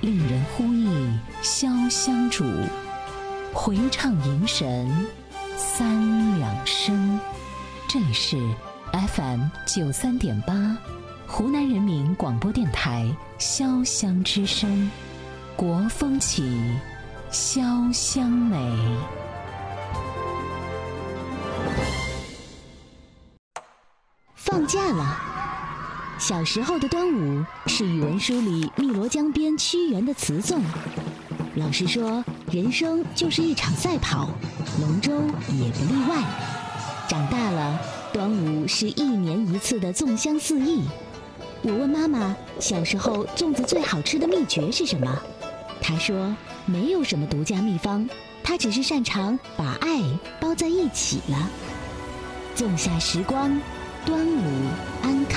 令人呼忆潇湘煮，回唱迎神三两声。这里是 FM93.8 湖南人民广播电台潇湘之声，国风起，潇湘美。 放假了。小时候的端午是语文书里汨罗江边屈原的词颂。老师说，人生就是一场赛跑，龙舟也不例外。长大了，端午是1年1次的粽香四溢。我问妈妈，小时候粽子最好吃的秘诀是什么？她说，没有什么独家秘方，她只是擅长把爱包在一起了。仲夏时光，端午安康。